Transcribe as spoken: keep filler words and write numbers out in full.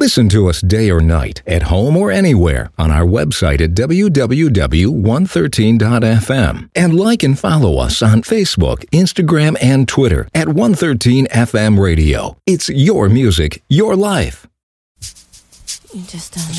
Listen to us day or night, at home or anywhere, on our website at w w w dot one thirteen dot f m. And like and follow us on Facebook, Instagram, and Twitter at one thirteen F M Radio. It's your music, your life. You just don't